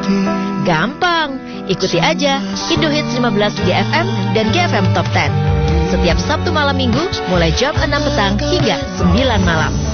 Gampang, ikuti aja Indohits 15 GFM dan GFM Top 10. Setiap Sabtu malam Minggu mulai jam 6 petang hingga 9 malam.